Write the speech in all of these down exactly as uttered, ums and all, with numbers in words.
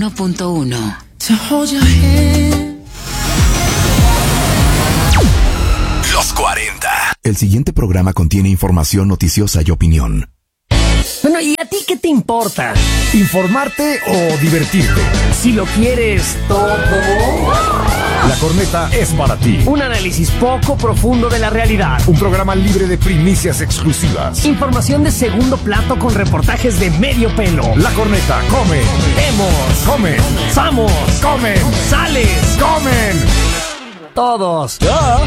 uno punto uno. Los cuarenta. El siguiente programa contiene información noticiosa y opinión. Bueno, ¿y a ti qué te importa? ¿Informarte o divertirte? Si lo quieres todo. La Corneta es para ti. Un análisis poco profundo de la realidad. Un programa libre de primicias exclusivas. Información de segundo plato con reportajes de medio pelo. La Corneta come. Vemos. Comen. Vamos. Comen. Sales. Comen. Todos.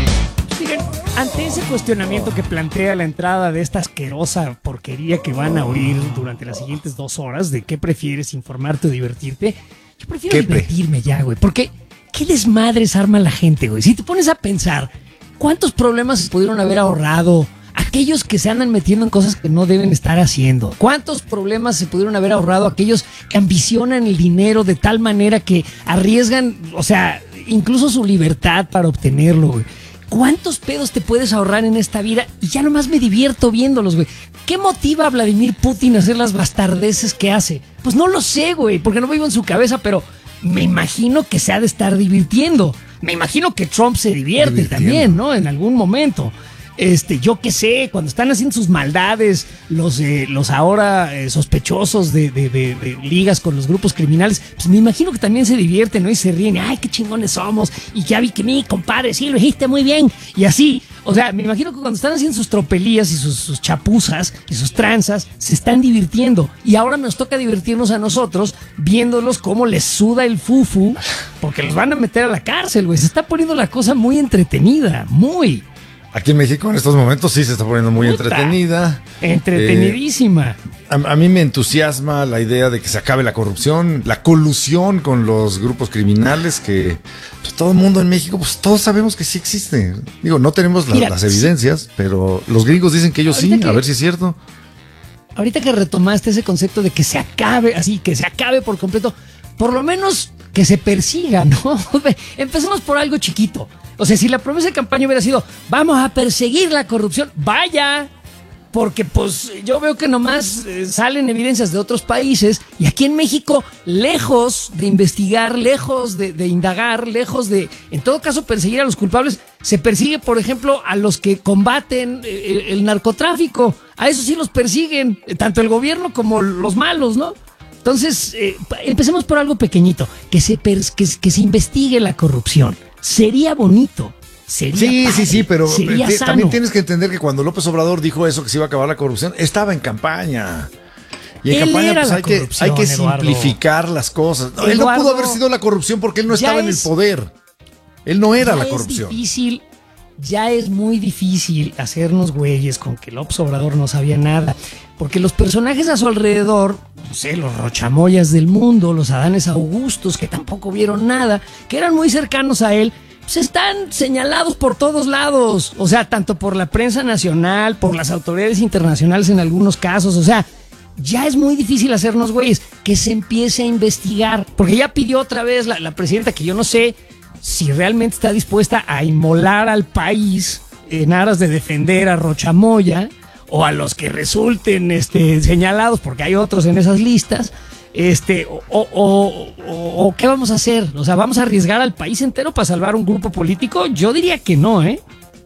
Miren, ante ese cuestionamiento que plantea la entrada de esta asquerosa porquería que van a oír durante las siguientes dos horas, de qué prefieres, informarte o divertirte, yo prefiero divertirme ya, güey, porque qué desmadres arma la gente, güey. Si te pones a pensar, ¿cuántos problemas se pudieron haber ahorrado aquellos que se andan metiendo en cosas que no deben estar haciendo? ¿Cuántos problemas se pudieron haber ahorrado aquellos que ambicionan el dinero de tal manera que arriesgan, o sea, incluso su libertad para obtenerlo, güey? ¿Cuántos pedos te puedes ahorrar en esta vida? Y ya nomás me divierto viéndolos, güey. ¿Qué motiva a Vladimir Putin a hacer las bastardeces que hace? Pues no lo sé, güey, porque no vivo en su cabeza, pero me imagino que se ha de estar divirtiendo. Me imagino que Trump se divierte también, ¿no? En algún momento. Este, yo qué sé, cuando están haciendo sus maldades, los, eh, los ahora eh, sospechosos de, de, de, de ligas con los grupos criminales, pues me imagino que también se divierten, ¿no? Y se ríen, ay, qué chingones somos, y ya vi que mi compadre, sí, lo dijiste muy bien, y así. O sea, me imagino que cuando están haciendo sus tropelías y sus, sus chapuzas y sus tranzas, se están divirtiendo. Y ahora nos toca divertirnos a nosotros viéndolos cómo les suda el fufu, porque los van a meter a la cárcel, güey. Se está poniendo la cosa muy entretenida, muy... Aquí en México en estos momentos sí se está poniendo muy Puta, entretenida. Entretenidísima. Eh, a, a mí me entusiasma la idea de que se acabe la corrupción, la colusión con los grupos criminales, que pues, todo el mundo en México, pues todos sabemos que sí existe. Digo, no tenemos la, Mira, las evidencias, sí, pero los gringos dicen que ellos sí, que, a ver si es cierto. Ahorita que retomaste ese concepto de que se acabe, así, que se acabe por completo, por lo menos que se persiga, ¿no? Empecemos por algo chiquito. O sea, si la promesa de campaña hubiera sido, vamos a perseguir la corrupción, vaya, porque pues yo veo que nomás eh, salen evidencias de otros países y aquí en México, lejos de investigar, lejos de, de indagar, lejos de, en todo caso, perseguir a los culpables, se persigue, por ejemplo, a los que combaten eh, el narcotráfico. A eso sí los persiguen, eh, tanto el gobierno como los malos, ¿no? Entonces, eh, empecemos por algo pequeñito, que se, pers- que, que se investigue la corrupción. Sería bonito. Sería sí, padre, sí, sí, pero sería t- sano. también tienes que entender que cuando López Obrador dijo eso, que se iba a acabar la corrupción, estaba en campaña. Y en Él campaña era pues la hay que, hay que Eduardo. simplificar las cosas. No, él no Eduardo, pudo haber sido la corrupción porque él no estaba ya en el es- poder. Él no era Ya la corrupción. Es difícil, ya es muy difícil hacernos güeyes con que López Obrador no sabía nada. Porque los personajes a su alrededor, no sé, los rochamoyas del mundo, los Adanes Augustos, que tampoco vieron nada, que eran muy cercanos a él, pues están señalados por todos lados. O sea, tanto por la prensa nacional, por las autoridades internacionales en algunos casos. O sea, ya es muy difícil hacernos güeyes, que se empiece a investigar. Porque ya pidió otra vez la, la presidenta, que yo no sé si realmente está dispuesta a inmolar al país en aras de defender a Rochamoya o a los que resulten este, señalados, porque hay otros en esas listas, este, o, o, o, o, o ¿qué vamos a hacer? O sea, ¿vamos a arriesgar al país entero para salvar un grupo político? Yo diría que no, ¿eh?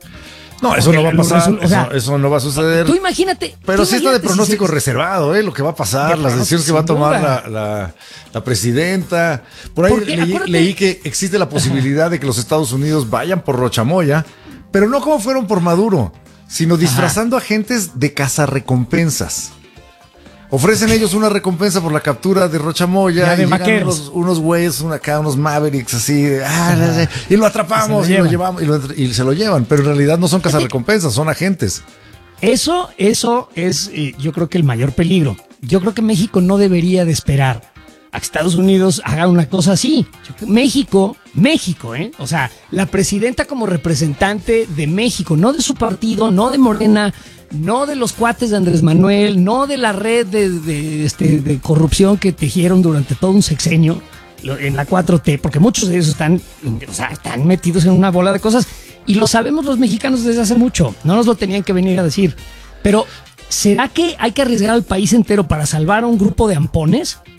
No, eso Porque no va a los pasar, resul- o sea, eso, eso no va a suceder. Tú imagínate. Pero tú sí está de imagínate pronóstico si se- reservado, ¿eh? Lo que va a pasar, De las decisiones que va a sin tomar duda. la, la, la presidenta. Por ahí Porque, leí, acuérdate- leí que existe la posibilidad de que los Estados Unidos vayan por Rochamoya, pero no como fueron por Maduro, sino disfrazando agentes de cazarrecompensas. Ofrecen ellos una recompensa por la captura de Rochamoya Ya de y llegan vaqueros. unos, unos güeyes, una- acá unos Mavericks así, de, ah, la- la- y lo atrapamos Y se lo y lo llevan. llevamos y, lo entre- y se lo llevan, pero en realidad no son cazarrecompensas, son agentes. Eso, eso es, eh, yo creo que el mayor peligro. Yo creo que México no debería de esperar a que Estados Unidos haga una cosa así. Yo creo que México, México, ¿eh? O sea, la presidenta como representante de México, no de su partido, no de Morena, no de los cuates de Andrés Manuel, no de la red de, de, este, de corrupción que tejieron durante todo un sexenio lo- en la cuatro T, porque muchos de ellos están, o sea, están metidos en una bola de cosas y lo sabemos los mexicanos desde hace mucho, no nos lo tenían que venir a decir. Pero, ¿será que hay que arriesgar al país entero para salvar a un grupo de ampones?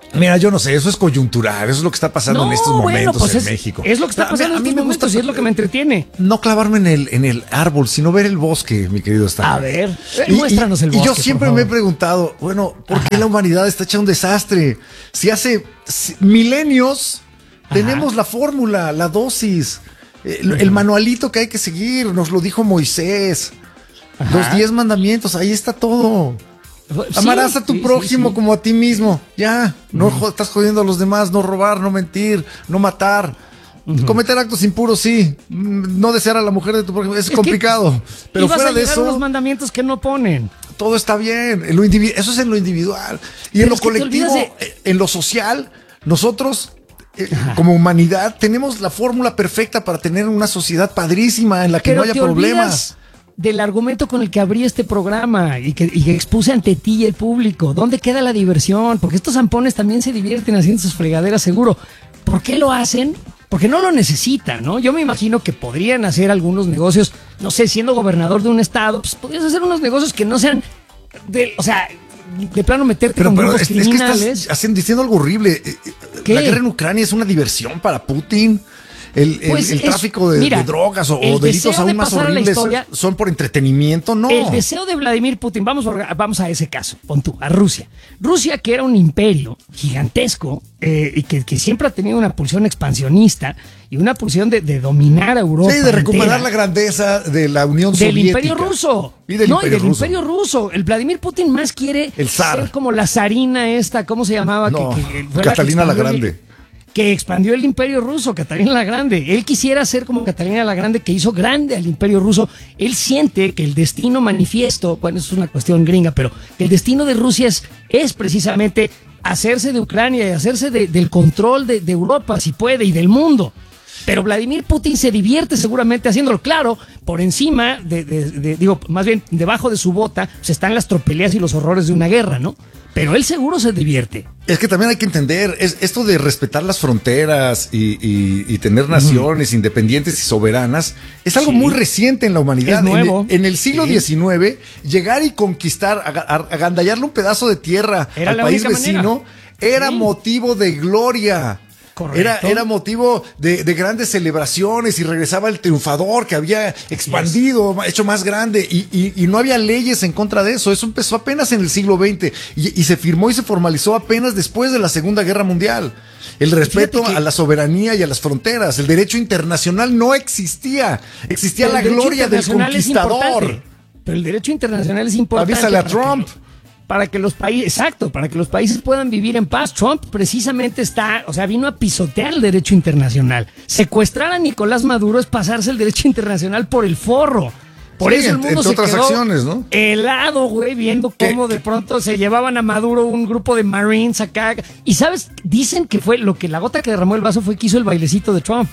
Mira, yo no sé, eso es coyuntural, eso es lo que está pasando No, en estos bueno, momentos pues en es, México. Es lo que está A mí- pasando a en mí estos me momentos gusta y es lo que me entretiene. no clavarme en el, en el árbol, sino ver el bosque, mi querido Stan. A ver, eh, Y- muéstranos el y, bosque, Y yo por siempre favor. me he preguntado, bueno, ¿por qué la humanidad está hecha un desastre? Si hace si- milenios tenemos la fórmula, la dosis, el, el manualito que hay que seguir, nos lo dijo Moisés. Ajá. Los diez mandamientos, ahí está todo. Sí, Amarás a tu sí, prójimo sí, sí. como a ti mismo. Ya, no jo- estás jodiendo a los demás, no robar, no mentir, no matar. Cometer actos impuros, sí. Mm, No desear a la mujer de tu prójimo, es, Es que complicado. Pero ibas fuera a de llegar a unos eso, mandamientos que no ponen. todo está bien. En lo individu- eso es en lo individual. Y Pero en lo es que te colectivo, olvidas eh, en lo social, nosotros, eh, como humanidad, tenemos la fórmula perfecta para tener una sociedad padrísima en la que Pero no haya te problemas. olvidas del argumento con el que abrí este programa y que, y que expuse ante ti y el público. ¿Dónde queda la diversión? Porque estos zampones también se divierten haciendo sus fregaderas, seguro. ¿Por qué lo hacen? Porque no lo necesitan, ¿no? Yo me imagino que podrían hacer algunos negocios, no sé, siendo gobernador de un estado, pues podrías hacer unos negocios que no sean, de, o sea, de plano meterte Pero, con pero grupos es, es que criminales. estás haciendo, diciendo algo horrible. Eh, eh, ¿Qué? La guerra en Ucrania es una diversión para Putin. El, el- Pues el es- tráfico de, mira, de drogas o, el o delitos deseo de aún más pasar a la horribles historia- son por entretenimiento, no. El deseo de Vladimir Putin, vamos, a- vamos a ese caso, pon tú, a Rusia. Rusia, que era un imperio gigantesco eh, y que, que siempre ha tenido una pulsión expansionista y una pulsión de, de dominar a Europa. Sí, de recuperar entera. la grandeza de la Unión Del Soviética. Imperio Ruso. Y del no, Imperio y del Ruso. Imperio Ruso. El Vladimir Putin más quiere El zar. ser como la zarina esta, ¿cómo se llamaba? No, que, que fue Catalina la que expandió el- Grande. que expandió el Imperio Ruso, Catalina la Grande. Él quisiera ser como Catalina la Grande, que hizo grande al Imperio Ruso. Él siente que el destino manifiesto, bueno, eso es una cuestión gringa, pero que el destino de Rusia es, es precisamente hacerse de Ucrania y hacerse de- del control de, de Europa, si puede, y del mundo. Pero Vladimir Putin se divierte seguramente haciéndolo. Claro, por encima, de, de- de- digo, más bien debajo de su bota, pues están las tropelías y los horrores de una guerra, ¿no? Pero él seguro se divierte. Es que también hay que entender, es, esto de respetar las fronteras y, y- y tener naciones independientes y soberanas, es algo Sí. muy reciente en la humanidad. Es nuevo. En, el- en el siglo Sí. diecinueve, llegar y conquistar, aga- a- agandallarle un pedazo de tierra Era al la país única vecino, manera. era Sí. motivo de gloria. Correcto. Era, era motivo de, de grandes celebraciones y regresaba el triunfador que había expandido, hecho más grande y, y- y no había leyes en contra de eso. Eso empezó apenas en el siglo veinte y, y se firmó y se formalizó apenas después de la Segunda Guerra Mundial. El respeto Fíjate que- a la soberanía y a las fronteras. El derecho internacional no existía. Existía Pero la el derecho gloria del internacional es conquistador. importante. Pero el derecho internacional es importante. Avísale a para Trump. que- Para que los países, exacto, para que los países puedan vivir en paz. Trump precisamente está, o sea, vino a pisotear el derecho internacional. Secuestrar a Nicolás Maduro es pasarse el derecho internacional por el forro. Por Sí, eso el en- mundo entre se otras quedó acciones, ¿no? helado, güey, viendo ¿Qué? cómo de pronto se llevaban a Maduro un grupo de Marines acá. Y sabes, dicen que fue lo que la gota que derramó el vaso fue que hizo el bailecito de Trump.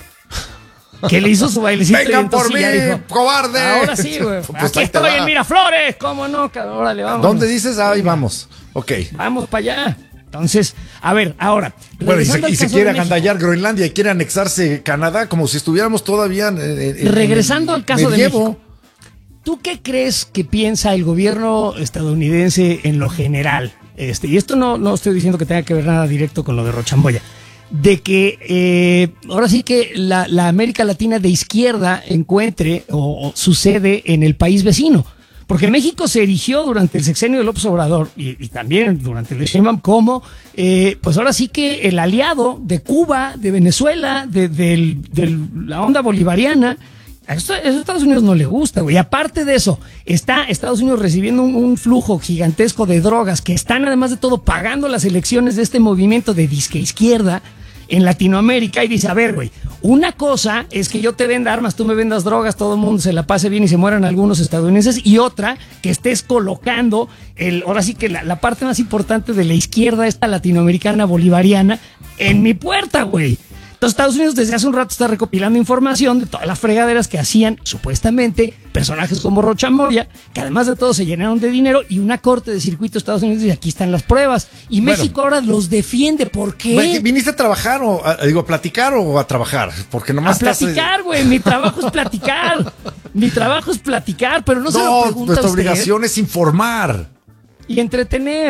Que le hizo su bailecito. y ¡Vengan entonces por ya mí, dijo, cobarde! Ahora sí, güey. Pues Aquí ahí te estoy va. en Miraflores. ¿Cómo no? cabrón? Órale, vamos. ¿Dónde dices? Ahí vamos. Ok. Vamos para allá. Entonces, a ver, ahora. Bueno, y se, regresando al y se caso quiere de México. agandallar Groenlandia y quiere anexarse Canadá como si estuviéramos todavía en, en- en Regresando el al caso de medievo. México. ¿Tú qué crees que piensa el gobierno estadounidense en lo general? Este, y esto no, no estoy diciendo que tenga que ver nada directo con lo de Rochamboya. De que eh, ahora sí que la, la América Latina de izquierda encuentre o, o sucede en el país vecino. Porque México se erigió durante el sexenio de López Obrador y, y también durante el de Sheinbaum como, eh, pues ahora sí que el aliado de Cuba, de Venezuela, de, del- del- la onda bolivariana. A esto- a Estados Unidos no le gusta, güey. Aparte de eso, está Estados Unidos recibiendo un, un flujo gigantesco de drogas que están, además de todo, pagando las elecciones de este movimiento de disque izquierda en Latinoamérica. Y dice, a ver, güey, una cosa es que yo te venda armas, tú me vendas drogas, todo el mundo se la pase bien y se mueran algunos estadounidenses. Y otra, que estés colocando, el, ahora sí que la, la parte más importante de la izquierda, esta latinoamericana bolivariana, en mi puerta, güey. Entonces Estados Unidos desde hace un rato está recopilando información de todas las fregaderas que hacían supuestamente personajes como Rocha Moya, que además de todo se llenaron de dinero, y una corte de circuito de Estados Unidos, y aquí están las pruebas. Y Bueno. México ahora los defiende. ¿Por qué? Güey, ¿viniste a trabajar o a, digo, a platicar o a trabajar? Porque A nomás estás, eh, platicar, güey. Mi trabajo es platicar. Mi trabajo es platicar, pero no, se lo No, pregunta nuestra usted. obligación es informar. Y entretener.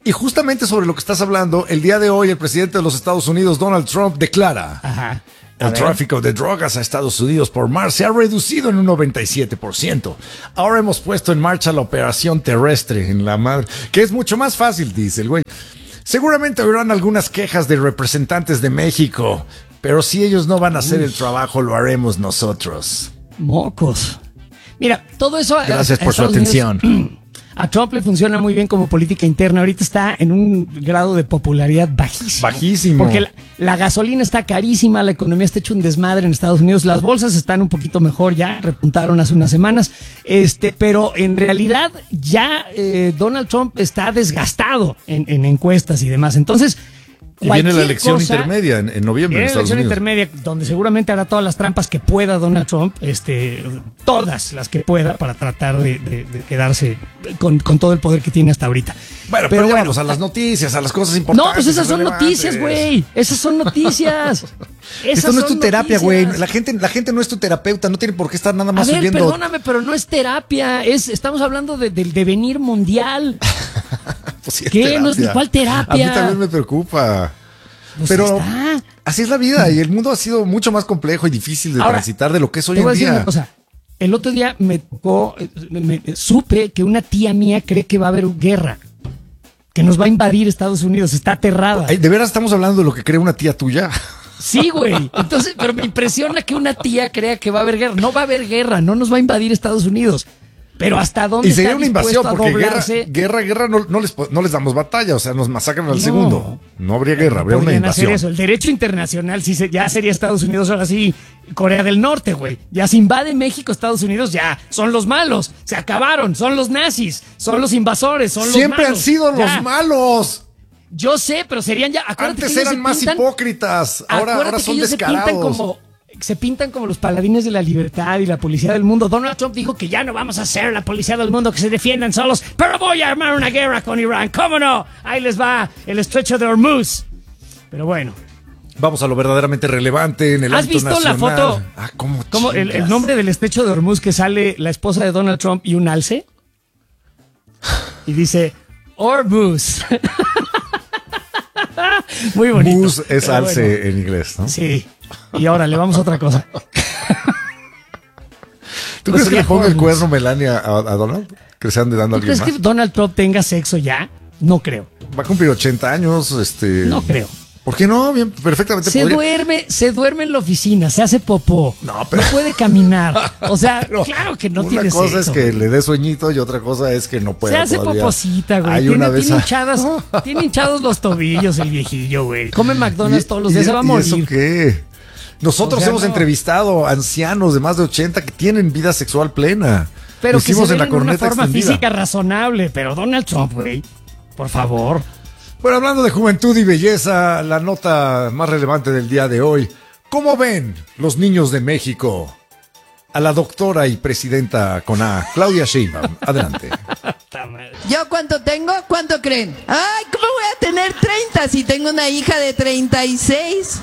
Y justamente sobre lo que estás hablando, el día de hoy el presidente de los Estados Unidos, Donald Trump, declara: Ajá. el tráfico de drogas a Estados Unidos por mar se ha reducido en un noventa y siete por ciento. Ahora hemos puesto en marcha la operación terrestre en la mar, que es mucho más fácil, dice el güey. Seguramente habrán algunas quejas de representantes de México, pero si ellos no van a hacer el trabajo, lo haremos nosotros. Mocos. Mira, todo eso... Gracias a, a por su Estados atención. Unidos, a Trump le funciona muy bien como política interna. Ahorita está en un grado de popularidad bajísimo. Bajísimo. Porque la, la gasolina está carísima, la economía está hecho un desmadre en Estados Unidos, las bolsas están un poquito mejor, ya repuntaron hace unas semanas, este, pero en realidad ya eh, Donald Trump está desgastado en, en encuestas y demás. Entonces... Y viene la elección cosa, intermedia en, en noviembre en viene la Estados elección Unidos. intermedia, donde seguramente hará todas las trampas que pueda Donald Trump, este, todas las que pueda para tratar de, de, de quedarse con, con todo el poder que tiene hasta ahorita. Bueno, pero, pero bueno, vamos a las noticias, a las cosas importantes. No, pues esas son relevantes. noticias, güey. Esas son noticias. Esas Esto no es tu son terapia, noticias. güey. La gente, la gente no es tu terapeuta, no tiene por qué estar nada más A ver, subiendo. perdóname, pero no es terapia. Es, estamos hablando de- del devenir mundial. Pues sí, es ¿Qué? No es- terapia. ¿cuál terapia? A mí también me preocupa. Pues Pero está. así es la vida y el mundo ha sido mucho más complejo y difícil de Ahora, transitar de lo que es hoy Te voy a en decir día. una cosa. El otro día me tocó, eh, me- me- supe que una tía mía cree que va a haber guerra, que nos va a invadir Estados Unidos, está aterrada. Ay, ¿de veras estamos hablando de lo que cree una tía tuya? Sí, güey. Entonces, pero me impresiona que una tía crea que va a haber guerra. No va a haber guerra, no nos va a invadir Estados Unidos. Pero hasta dónde Y sería está una invasión dispuesto a porque guerra, doblarse. guerra, guerra no, no, les, po- no les damos batalla, o sea, nos masacran al No. segundo. No habría guerra, habría una Podrían hacer invasión. eso. El derecho internacional sí se- ya sería Estados Unidos, ahora sí Corea del Norte, güey. Ya se invade México, Estados Unidos, ya son los malos. Se acabaron, son los nazis, son los invasores, son los Siempre malos. han sido Ya. los malos. Yo sé, pero serían ya. Acuérdate Antes que ellos eran se más pintan- hipócritas, ahora, Acuérdate ahora que son ellos se pintan descarados. como se pintan como los paladines de la libertad y la policía del mundo. Donald Trump dijo que ya no vamos a ser la policía del mundo, que se defiendan solos, pero voy a armar una guerra con Irán. ¿Cómo no? Ahí les va el estrecho de Hormuz. Pero bueno, Vamos a lo verdaderamente relevante en el ¿has ámbito visto la nacional. foto? Ah, ¿cómo como el, el chingas? nombre del estrecho de Hormuz, que sale la esposa de Donald Trump y un alce y dice Hormuz. Muy bonito. Bus es Pero alce bueno. en inglés, ¿no? Sí. Y ahora le vamos a otra cosa. ¿Tú Pues crees que le sería ponga el Hormuz. cuerno Melania a, a Donald? ¿Que se ande dando a ¿Tú alguien crees más? que Donald Trump tenga sexo ya? No creo. Va a cumplir ochenta años, este... No creo. ¿Por qué no? Bien, perfectamente Se podría. duerme, se duerme en la oficina, se hace popó. No, pero- No puede caminar. O sea, No, claro que no una tiene cosa sexo. es que le dé sueñito y otra cosa es que no pueda Se hace todavía. poposita, güey. Hay Tiene, una vez tiene a- hinchadas, tiene hinchados los tobillos el viejillo, güey. Come McDonald's ¿Y- todos los y- días, se va a y eso morir. qué? Nosotros O sea, hemos no. entrevistado ancianos de más de ochenta que tienen vida sexual plena. Pero Lo que se hicimos den en la en una corneta forma extendida. física razonable. Pero Donald Trump, güey, por favor. Bueno, hablando de juventud y belleza, la nota más relevante del día de hoy. ¿Cómo ven los niños de México a la doctora y presidenta con A, Claudia Sheinbaum? Adelante. ¿Yo cuánto tengo? ¿Cuánto creen? Ay, ¿cómo voy a tener treinta si tengo una hija de treinta y seis?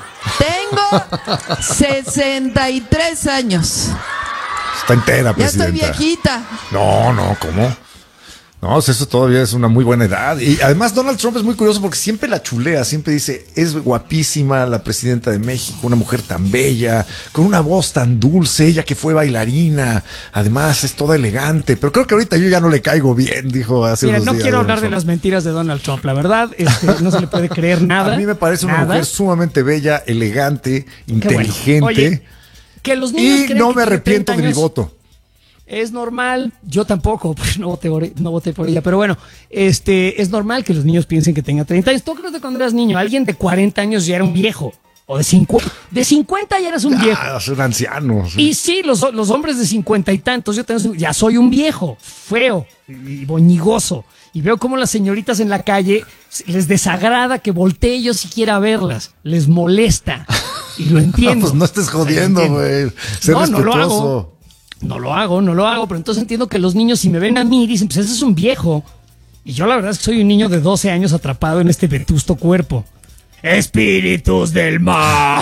Tengo sesenta y tres años. Está entera, Ya estoy presidenta. viejita. No, no, ¿cómo? No, o sea, eso todavía es una muy buena edad. Y además Donald Trump es muy curioso porque siempre la chulea, siempre dice, es guapísima la presidenta de México, una mujer tan bella, con una voz tan dulce, ella que fue bailarina, además es toda elegante, pero creo que ahorita yo ya no le caigo bien, dijo hace Mira, unos no días quiero Donald hablar de Trump. las mentiras de Donald Trump. La verdad, este, no se le puede creer nada. A mí me parece una nada. mujer sumamente bella, elegante, Qué bueno. inteligente, Oye, que los niños y creen no que me tiene arrepiento treinta de mi años voto. Es normal, yo tampoco, pues no voté, por, no voté por ella, pero bueno, este, es normal que los niños piensen que tenga treinta años. Tú creo que cuando eras niño, alguien de cuarenta años ya era un viejo, o de cincuenta, de cincuenta ya eras un viejo. Ah, son ancianos. sí. Y sí, los, los hombres de cincuenta y tantos, yo tengo, ya soy un viejo, feo y boñigoso. Y veo cómo las señoritas en la calle les desagrada que voltee yo siquiera a verlas, les molesta. Y lo entiendo. No, pues no estés jodiendo, O sea, lo entiendo. güey. Sé No, no lo respetuoso. hago. No lo hago, no lo hago, pero entonces entiendo que los niños si me ven a mí dicen, pues ese es un viejo. Y yo la verdad es que soy un niño de doce años atrapado en este vetusto cuerpo. espíritus del mal.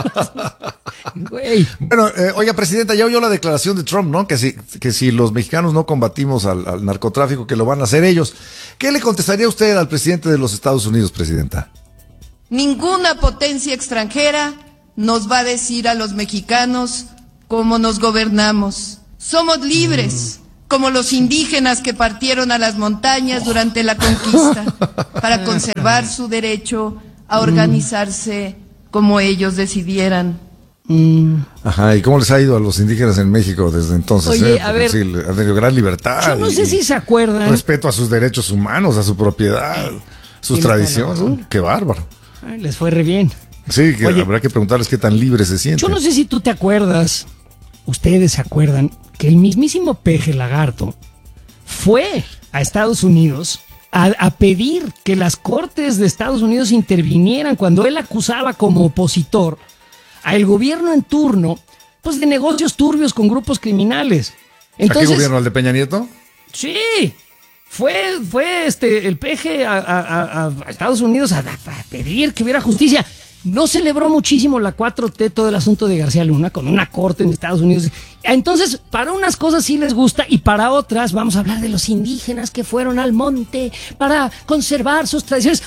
Güey. Bueno, eh, oiga, presidenta, ya oyó la declaración de Trump, ¿no? Que si, que si los mexicanos no combatimos al, al narcotráfico, que lo van a hacer ellos. ¿Qué le contestaría usted al presidente de los Estados Unidos, presidenta? Ninguna potencia extranjera nos va a decir a los mexicanos cómo nos gobernamos. Somos libres, como los indígenas que partieron a las montañas durante la conquista para conservar su derecho a organizarse como ellos decidieran. Ajá, ¿y cómo les ha ido a los indígenas en México desde entonces? Oye, eh? a ver, sí, han tenido gran libertad. Yo no sé y, si se acuerdan. Respeto a sus derechos humanos, a su propiedad, sus tradiciones. Uh, qué bárbaro. Ay, les fue re bien. Sí, que Oye, habrá que preguntarles qué tan libres se sienten. Yo no sé si tú te acuerdas, ustedes se acuerdan, que el mismísimo Peje Lagarto fue a Estados Unidos a, a pedir que las cortes de Estados Unidos intervinieran cuando él acusaba como opositor al gobierno en turno, pues de negocios turbios con grupos criminales. Entonces, ¿a qué gobierno? ¿Al de Peña Nieto? Sí, fue, fue este, el Peje a, a, a, a Estados Unidos a, a pedir que hubiera justicia. No celebró muchísimo la cuatro T todo el asunto de García Luna con una corte en Estados Unidos. Entonces, para unas cosas sí les gusta y para otras vamos a hablar de los indígenas que fueron al monte para conservar sus tradiciones.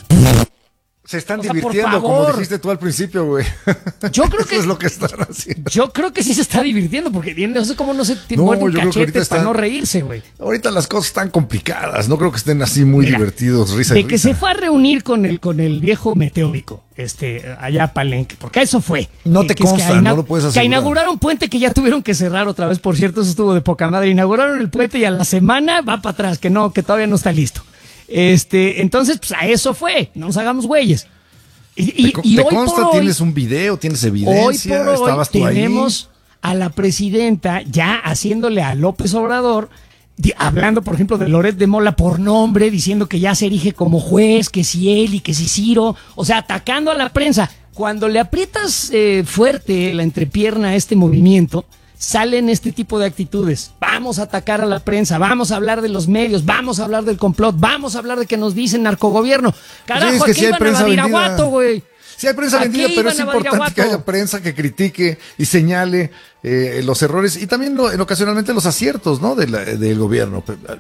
Se están o sea, divirtiendo, como dijiste tú al principio, güey. Yo creo que eso es lo que están haciendo. Yo creo que sí se está divirtiendo, porque no sé cómo no se no, muerde un cachete están, para no reírse, güey. Ahorita las cosas están complicadas, no creo que estén así muy Mira, divertidos, risa De y que risa. se fue a reunir con el, con el viejo meteórico, este, allá a Palenque, porque a eso fue. No eh, te consta, es que no lo puedes asegurar. Que inauguraron puente que ya tuvieron que cerrar otra vez, por cierto, eso estuvo de poca madre. Inauguraron el puente y a la semana va para atrás, que no, que todavía no está listo. Este, entonces, pues a eso fue, no nos hagamos güeyes. Y, y, ¿Te, y te hoy consta? Por hoy, ¿Tienes un video? ¿Tienes evidencia? Hoy por hoy ¿Estabas tú tenemos ahí? A la presidenta ya haciéndole a López Obrador, di, hablando por ejemplo de Loret de Mola por nombre, diciendo que ya se erige como juez, que si él y que si Ciro, o sea, atacando a la prensa. Cuando le aprietas eh, fuerte la entrepierna a este movimiento, salen este tipo de actitudes. Vamos a atacar a la prensa, vamos a hablar de los medios, vamos a hablar del complot, vamos a hablar de que nos dicen narcogobierno. Carajo, sí, es que aquí sí hay iban prensa a Badiraguato, güey. Sí hay prensa vendida, pero es importante que haya prensa que critique y señale eh, los errores y también lo, ocasionalmente los aciertos, ¿no? De la, del gobierno.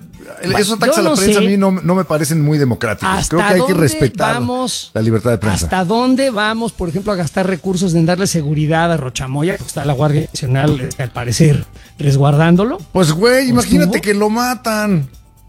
Esos ataques a la no prensa sé. a mí no, no me parecen muy democráticos. Creo que hay que respetar vamos, la libertad de prensa. ¿Hasta dónde vamos, por ejemplo, a gastar recursos en darle seguridad a Rochamoya? Pues está la Guardia Nacional, al parecer, resguardándolo. Pues, güey, imagínate ¿Estuvo? que lo matan.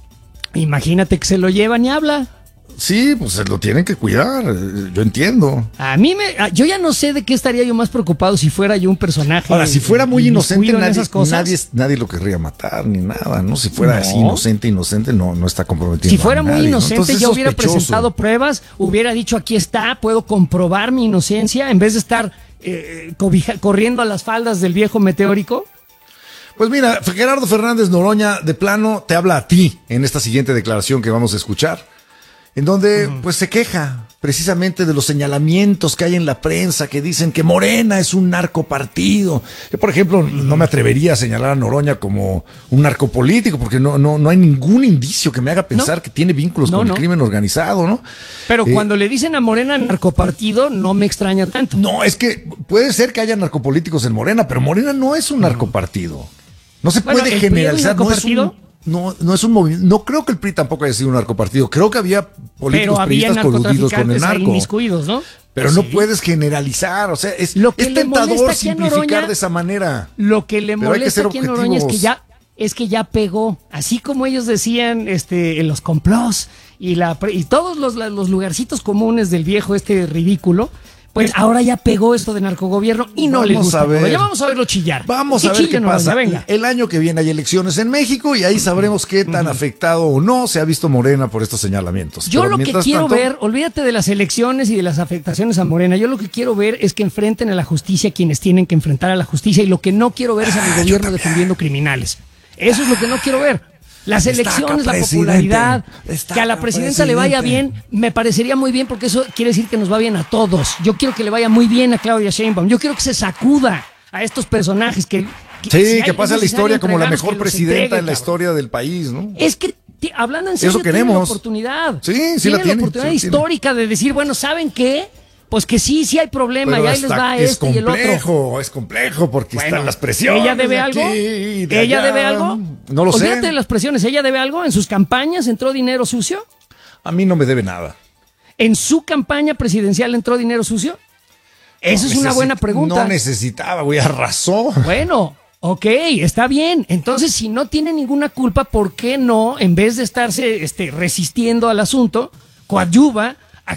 Imagínate que se lo llevan y habla. Sí, pues se lo tienen que cuidar, yo entiendo. A mí me, yo ya no sé de qué estaría yo más preocupado si fuera yo un personaje. Ahora, si fuera muy inocente, nadie, esas cosas. nadie, nadie lo querría matar ni nada, ¿no? Si fuera No. así inocente, inocente, no, no está comprometiendo. Si fuera a muy nadie, ¿no? inocente, Entonces, ya hubiera sospechoso. presentado pruebas, hubiera dicho aquí está, puedo comprobar mi inocencia, en vez de estar eh, cobija, corriendo a las faldas del viejo meteórico. Pues mira, Gerardo Fernández Noroña, de plano, te habla a ti en esta siguiente declaración que vamos a escuchar, en donde uh-huh. pues se queja precisamente de los señalamientos que hay en la prensa que dicen que Morena es un narcopartido. Yo, por ejemplo, uh-huh. no me atrevería a señalar a Noroña como un narcopolítico porque no, no, no hay ningún indicio que me haga pensar no. que tiene vínculos no, con no. el crimen organizado, ¿no? Pero eh, cuando le dicen a Morena narcopartido, no me extraña tanto. No, es que puede ser que haya narcopolíticos en Morena, pero Morena no es un narcopartido. No se bueno, puede generalizar, no es un... No, no es un movimiento. No creo que el P R I tampoco haya sido un narcopartido. Creo que había políticos priistas coludidos con el narco. ¿No? Pero sí. no puedes generalizar. O sea, es, lo que es tentador simplificar Noroña, de esa manera. Lo que le molesta aquí a Noroña es que ya es que ya pegó. Así como ellos decían este, en los complots y, la, y todos los, los lugarcitos comunes del viejo este ridículo. Pues ahora ya pegó esto de narcogobierno y no vamos le gusta. A ver. Ya vamos a verlo chillar. Vamos a ver qué pasa. Venga. El año que viene hay elecciones en México y ahí sabremos qué tan uh-huh. afectado o no se ha visto Morena por estos señalamientos. Yo Pero lo que quiero tanto... ver, olvídate de las elecciones y de las afectaciones a Morena, yo lo que quiero ver es que enfrenten a la justicia quienes tienen que enfrentar a la justicia y lo que no quiero ver es a mi ah, gobierno defendiendo criminales. Eso es lo que no quiero ver. Las elecciones, la popularidad, que a la presidenta le vaya bien, me parecería muy bien porque eso quiere decir que nos va bien a todos. Yo quiero que le vaya muy bien a Claudia Sheinbaum. Yo quiero que se sacuda a estos personajes que... que sí, si que pase a la historia como la mejor presidenta entregue, en la historia del país, ¿no? Es que, hablando en serio, eso queremos. Tiene la oportunidad. Sí, sí tiene la tiene. la oportunidad sí, histórica tiene. de decir, bueno, ¿saben qué? Pues que sí, sí hay problema, Pero y ahí les hasta- va es este y el otro. complejo, es complejo porque Bueno, están las presiones. ¿ella debe de algo? aquí, de ¿Ella allá. debe algo? No lo Olvídate sé. de las presiones, ¿ella debe algo? ¿En sus campañas entró dinero sucio? A mí no me debe nada. ¿En su campaña presidencial entró dinero sucio? Esa No es una necesi- buena pregunta. No necesitaba, güey, arrasó. Bueno, ok, está bien. Entonces, si no tiene ninguna culpa, ¿por qué no, en vez de estarse este, resistiendo al asunto, coadyuva